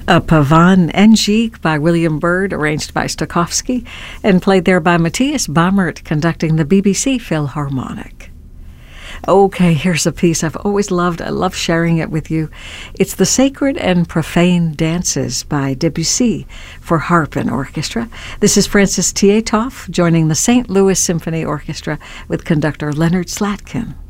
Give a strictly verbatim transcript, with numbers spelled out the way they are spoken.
A Pavane Engigue by William Byrd, arranged by Stokowski, and played there by Matthias Baumert, conducting the B B C Philharmonic. Okay, here's a piece I've always loved. I love sharing it with you. It's The Sacred and Profane Dances by Debussy for harp and orchestra. This is Francis Tietoff joining the Saint Louis Symphony Orchestra with conductor Leonard Slatkin.